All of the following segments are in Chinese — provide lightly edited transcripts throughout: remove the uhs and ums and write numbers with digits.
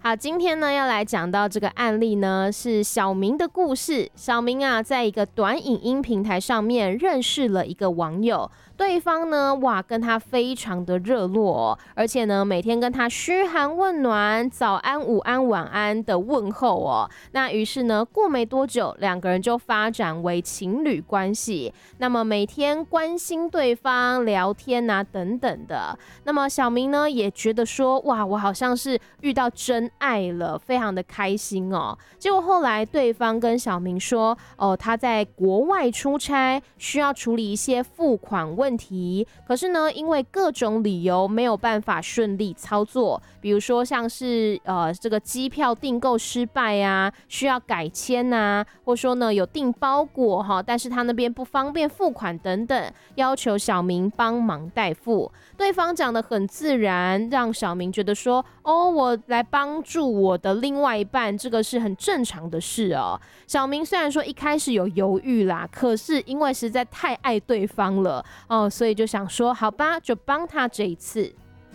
好，今天呢要来讲到这个案例呢，是小明的故事。小明啊，在一个短影音平台上面认识了一个网友，对方呢，哇，跟他非常的热络哦，而且呢，每天跟他嘘寒问暖，早安、午安、晚安的问候哦。那于是呢，过没多久，两个人就发展为情侣关系。那么每天关心对方、聊天啊等等的。那么小明呢，也觉得说，哇，我好像是遇到真爱了，非常的开心哦。结果后来对方跟小明说，哦，他在国外出差，需要处理一些付款问题，可是呢，因为各种理由没有办法顺利操作，比如说像是这个机票订购失败啊，需要改签啊，或说呢有订包裹哈，但是他那边不方便付款等等，要求小明帮忙代付。对方讲得很自然，让小明觉得说，哦，我来帮助我的另外一半，这个是很正常的事哦。小明虽然说一开始有犹豫啦，可是因为实在太爱对方了哦，所以就想说，好吧，就帮他这一次。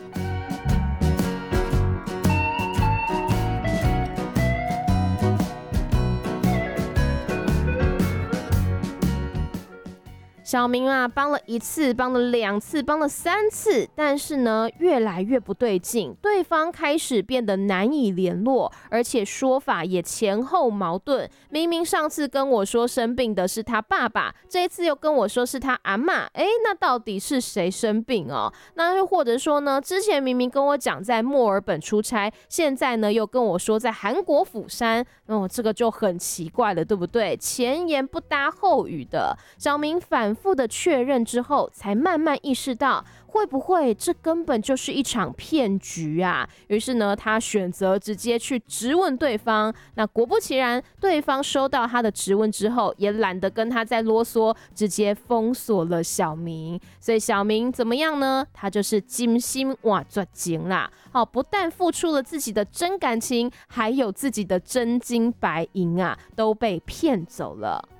小明啊，帮了1次，帮了2次，帮了3次，但是呢，越来越不对劲，对方开始变得难以联络，而且说法也前后矛盾。明明上次跟我说生病的是他爸爸，这一次又跟我说是他阿嬷，那到底是谁生病哦？那又或者说呢，之前明明跟我讲在墨尔本出差，现在呢又跟我说在韩国釜山，这个就很奇怪了，对不对？前言不搭后语的。小明反复的确认之后，才慢慢意识到，会不会这根本就是一场骗局啊？于是呢，他选择直接去质问对方。那果不其然，对方收到他的质问之后，也懒得跟他再啰嗦，直接封锁了小明。所以小明怎么样呢？他就是金心哇抓紧啦！不但付出了自己的真感情，还有自己的真金白银啊，都被骗走了。